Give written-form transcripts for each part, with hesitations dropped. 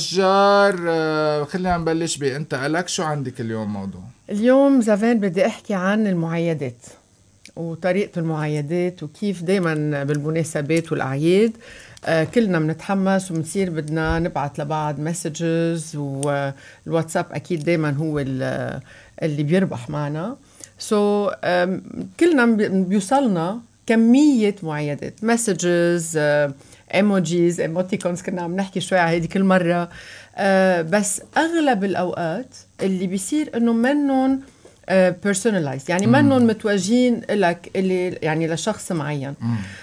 جار خلينا نبلش انت قالك شو عندك اليوم موضوع؟ اليوم زافين بدي احكي عن المعايدات وطريقة المعايدات وكيف دايما بالمناسبات والأعياد كلنا بنتحمس وبنصير بدنا نبعت لبعض مسجز، والواتساب أكيد دايما هو اللي بيربح معنا. كلنا بيوصلنا كمية معايدات، مسجز، ايموجيز، ايموتيكونز، كنا عم نحكي شوي على هيدي كل مرة. بس أغلب الأوقات اللي بيصير إنه منهم personalized، يعني منهم متوجهين لك اللي يعني لشخص معين.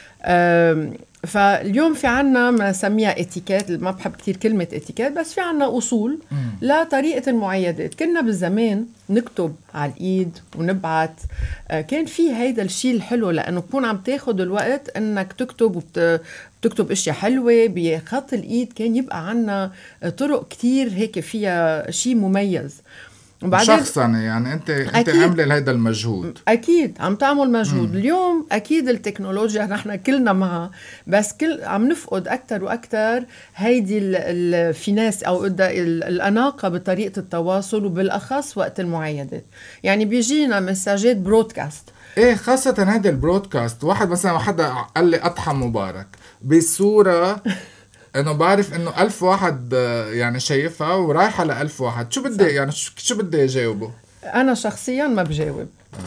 فاليوم في عنا ما سميها اتيكيت، ما بحب كتير كلمة اتيكيت، بس في عنا أصول لطريقة المعايدات. كنا بالزمان نكتب على الإيد ونبعت، كان في هيدا الشيء الحلو لأنه بكون عم تاخد الوقت أنك تكتب وبتكتب اشياء حلوة بخط الإيد. كان يبقى عنا طرق كتير هيك فيها شيء مميز. شخصا يعني انت عامله هيدا المجهود، اكيد عم تعمل مجهود. اليوم اكيد التكنولوجيا نحن كلنا معها، بس عم نفقد اكثر واكثر هيدي الفيناس او الاناقه بطريقه التواصل، وبالاخص وقت المعايدات. يعني بيجينا مساجات برودكاست، ايه خاصه هيدا البرودكاست. واحد مثلا حدا قال لي اضحى مبارك بالصوره انه بعرف انه 1000 واحد يعني شايفها ورايحه ل1000 واحد. شو بدي يعني شو بدي اجاوبه؟ انا شخصيا ما بجاوب.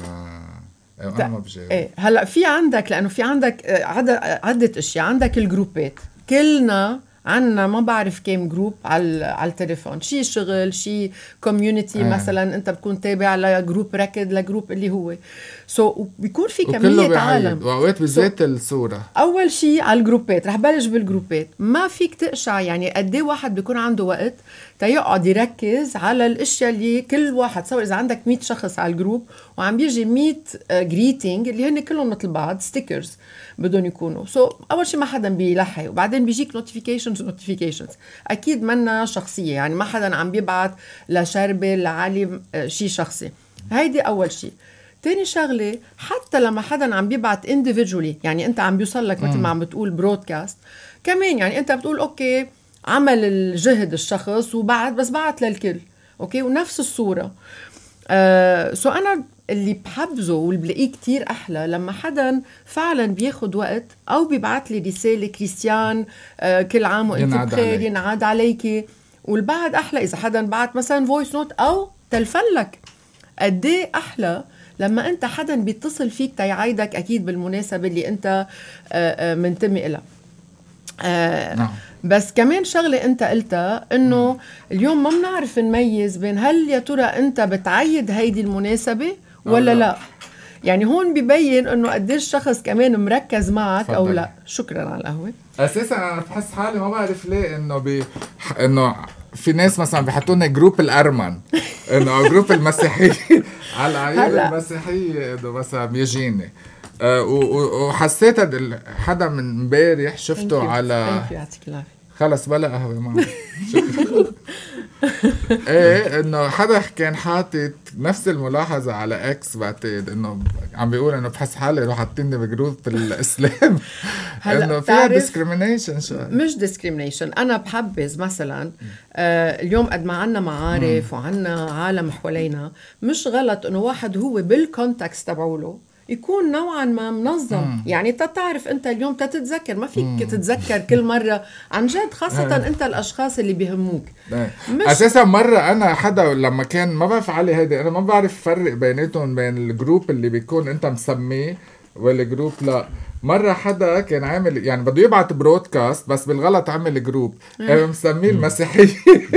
انا ما بجاوب. ايه هلا في عندك، لانه في عندك عده اشياء. عندك الجروبات، كلنا عنا ما بعرف كم جروب على التليفون، شي شغل، شي كوميونيتي. مثلا انت بتكون تابع لجروب ركض، لجروب اللي هو بيكون في كمية عالم، وأوقات بالذات الصورة. أول شي على الجروبات، رح بلش بالجروبات. ما فيك تقشع، يعني قدي واحد بيكون عنده وقت تيقعد يركز على الاشياء اللي كل واحد سوى. إذا عندك 100 شخص على الجروب وعم بيجي 100 greeting اللي هن كلهم مثل بعض ستيكرز بدهم يكونوا. أول شي ما حدا بيلحي، وبعدين بيجيك notifications. أكيد منا شخصية، يعني ما حدا عم بيبعت لشربة لعالم شي شخصي. هيدي أول شي. تاني شغلة، حتى لما حدا عم بيبعت individually، يعني انت عم بيوصل لك مثل ما عم بتقول برودكاست كمان، يعني انت بتقول اوكي عمل الجهد الشخص وبعد، بس بعت للكل اوكي ونفس الصورة. انا اللي بحبزه واللي بلاقيه كتير احلى لما حدا فعلا بياخد وقت او بيبعت لي رسالة كريستيان كل عام وانت بخير، ينعاد عليكي. والبعد احلى اذا حدا بعت مثلا فويس نوت او تلفلك. قديه احلى لما انت حدا بيتصل فيك تيعايدك، اكيد بالمناسبة اللي انت منتمي لها. بس كمان شغلة انت قلتها، انه اليوم ما بنعرف نميز بين هل يا ترى انت بتعيد هيدي المناسبة ولا لا. يعني هون بيبين انه قديش الشخص كمان مركز معك او لا. شكرا على القهوة. اساسا انا بحس حالي ما بعرف ليه انه في ناس مثلا بيحطونا جروب الارمن انه جروب المسيحيين على الاعياد المسيحيه، انه مثلا بيجيني وحسيت حدا من امبارح شفته على خلص بلا قهوه معه ايه انه حدا كان حاطط نفس الملاحظه على اكس، بعتقد انه عم بيقول انه بحس حالي روح حاطيني بجروب الاسلام انه فيها ديسكريمينيشن. مش ديسكريمينيشن، انا بحبز مثلا اليوم قد ما عنا معارف وعنا عالم حوالينا، مش غلط انه واحد هو بالكونتكست تبعوله يكون نوعا ما منظم. يعني تعرف انت اليوم تتذكر، ما فيك تتذكر كل مرة عن جد، خاصة انت الاشخاص اللي بيهموك. اساسا مرة انا حدا لما كان ما بعرف علي هيدا، انا ما بعرف فرق بيناتهم بين الجروب اللي بيكون انت مسميه والجروب لا. مرة حدا كان عامل يعني بده يبعت برودكاست بس بالغلط عمل جروب مسميه المسيحيين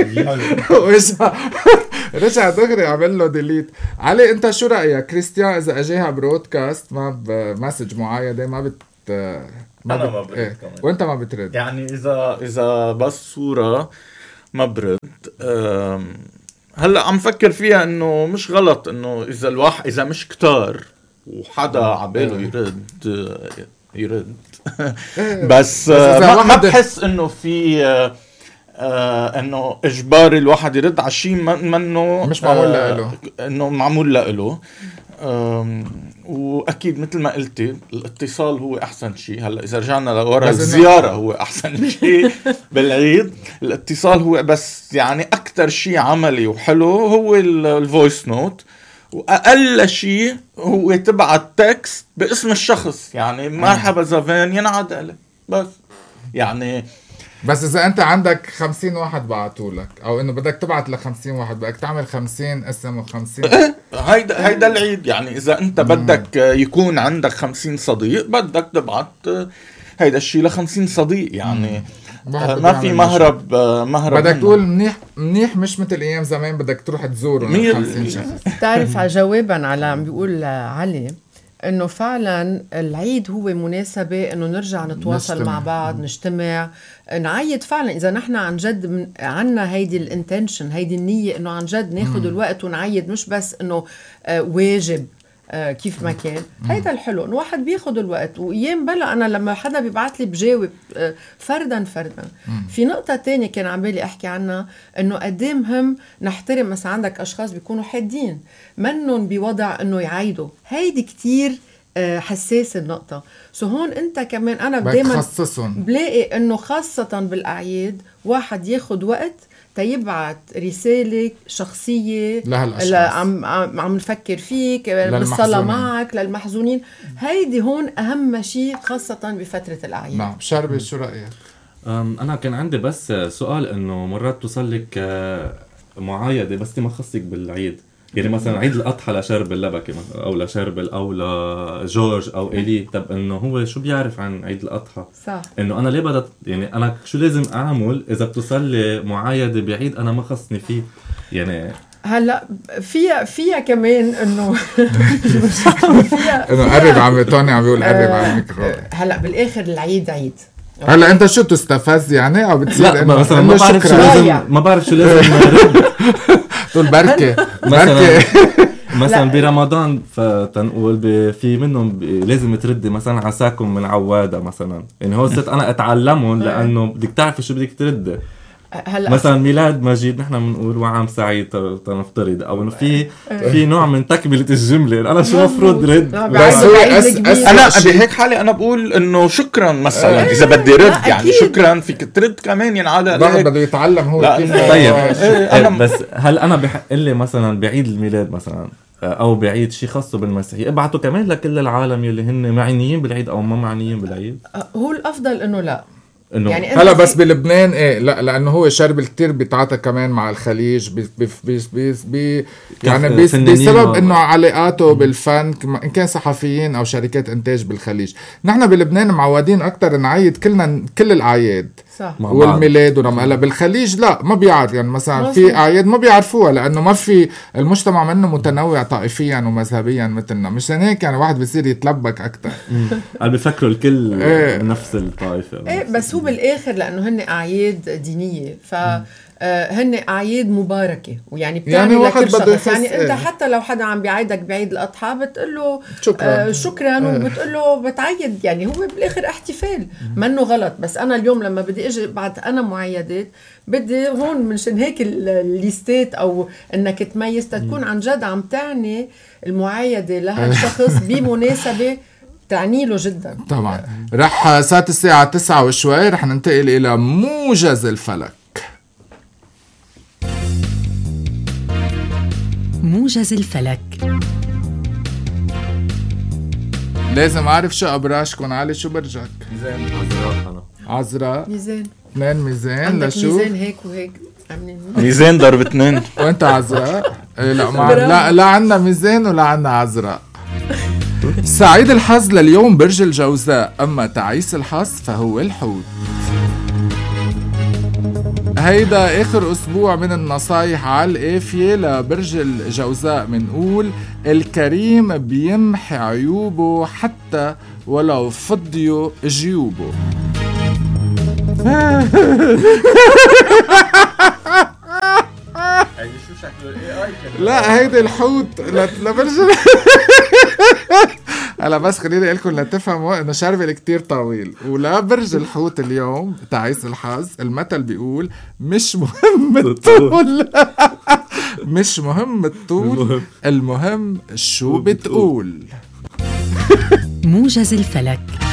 رجع دغري عمل له ديليت. علي انت شو رأيك كريستيان اذا اجاها برودكاست ما بمسج معايدة ما برد إيه؟ وانت ما بترد؟ يعني اذا بس صورة ما برد. هلا عم فكر فيها انه مش غلط انه اذا الواحد اذا مش كتار وحدا عباله يرد بس ما بحس انه في انه اجباري الواحد يرد على شيء منه مش معمول له انه معمول له. واكيد مثل ما قلتي الاتصال هو احسن شيء. هلا اذا رجعنا لورا الزياره هو احسن شيء بالعيد. الاتصال هو بس يعني اكثر شيء عملي وحلو هو الفويس نوت، واقل شيء هو تبعت تكست باسم الشخص، يعني مرحبا زفان ينعاد لك بس. يعني بس اذا انت عندك 50 واحد بعتولك، او انه بدك تبعت ل50 واحد، بدك تعمل 50 اسم و50 هيدا العيد. يعني اذا انت بدك يكون عندك 50 صديق بدك تبعت هيدا الشيء ل50 صديق. يعني ما في مهرب بدك تقول منيح مش مثل ايام زمان بدك تروح تزورهم 50 شخص. تعرف على جوابا على عم بيقول علي انه فعلا العيد هو مناسبة انه نرجع نتواصل مع بعض، نجتمع، نعيد فعلا. اذا نحن عن جد عنا هيدي الانتنشن، هيدي النية انه عن جد ناخد الوقت ونعيد، مش بس انه واجب كيف ما كان. هيدا الحلو انه واحد بياخد الوقت. وايام بلا انا لما حدا بيبعت لي بجاوب فردا. في نقطة تانية كان عم بالي احكي عنها، انه قديه مهم نحترم. مثلا عندك اشخاص بيكونوا حادين منهم بوضع انه يعيدوا، هيدي كتير حساس النقطة. هون انت كمان انا دايما بلاقي انه خاصة بالاعياد واحد ياخد وقت تيبعت رسالة شخصية عم نفكر فيك بالصلاة معك للمحزونين. هيدي هون أهم شيء خاصة بفترة الأعياد. نعم. شربي شو رأيك؟ أنا كان عندي بس سؤال، إنه مرات توصل لك معايدة بس ما خصك بالعيد. يعني مثلا عيد الأضحى لشرب اللبكة أو لشرب أو لجورج أو إلي. طب إنه هو شو بيعرف عن عيد الأضحى؟ صح. إنه أنا ليه بدأ يعني أنا شو لازم أعمل إذا بتوصل لي معايدة بعيد أنا ما خصني فيه؟ يعني هلا فيها كمان انه انه قرب عم توني عم بيقول قرب على الميكروفون. هلا بالاخر العيد عيد. هلا انت شو تستفز يعني او بتصير لا مثلا ما بعرف شو لازم تقول بركة مثلا برمضان فتنقول في منهم لازم تردي مثلا عساكم من عوادة مثلا. يعني هو صرت انا اتعلمهم لانه بدك تعرفي شو بدك تردي. مثلا ميلاد مجيد نحن بنقول وعام سعيد تنفترض، او انه في نوع من تكمله الجمله انا شو مفروض رد. انا بهيك حالي انا بقول انه شكرا مثلا اذا بدي رد يعني شكرا فيك ترد كمان ينعاد عليك. بده يتعلم هو كيف. طيب بس هل انا بحق لي مثلا بعيد الميلاد مثلا او بعيد شيء خاصه بالمسيحيه ابعته كمان لكل العالم يلي هن معنيين بالعيد او ما معنيين بالعيد؟ هو الافضل انه لا يعني هلا بس بلبنان ايه لا، لانه هو شرب كتير بيتعاطى كمان مع الخليج يعني بسبب انه علاقاته بالفن ان كان صحفيين او شركات انتاج بالخليج. نحن بلبنان معودين اكتر نعيد كل الاعياد صح. والميلاد ورمضان. بالخليج لا ما بيعرف، يعني مثلا في اعياد ما بيعرفوها لانه ما في المجتمع منه متنوع طائفيا ومذهبيا مثلنا. مشان هيك يعني واحد بيصير يتلبك اكتر. قال بيفكروا الكل نفس الطائفه. بس هو بالاخر لانه هن اعياد دينيه هن اعياد مباركه، ويعني بتعني لكل شخص. يعني انت حتى لو حدا عم بيعيدك بعيد الاضحى بتقول له شكرا وبتقول له بتعيد. يعني هو بالاخر احتفال منه غلط. بس انا اليوم لما بدي اجي بعد انا معيدات بدي هون منشان هيك الليستات او انك تميز تكون عن جد عم تعني المعايده لهالشخص بمناسبه تعني له جدا. طبعا رح ساعة الساعة 9 وشوي رح ننتقل إلى موجز الفلك. موجز الفلك. لازم أعرف شو أبراشكم. علي شو برجك؟ ميزان. عذراء. أنا عذراء. ميزان. 2 ميزان. لشو؟ ميزان هيك وهيك. ميزان ضرب 2. وانت عذراء؟ لا عنا ميزان ولا عنا عذراء. سعيد الحظ لليوم برج الجوزاء، أما تعيس الحظ فهو الحوت. هيدا آخر أسبوع من النصايح على القافية لبرج الجوزاء. منقول الكريم بيمحي عيوبه حتى ولو فضيوا جيوبه. لا هيدا الحوت لبرج هلا بس خليني اقولكم لتفهموا انه شربل كتير طويل. ولا برج الحوت اليوم تعيس الحظ المثل بيقول مش مهم الطول مش مهم الطول، المهم شو بتقول. موجز الفلك.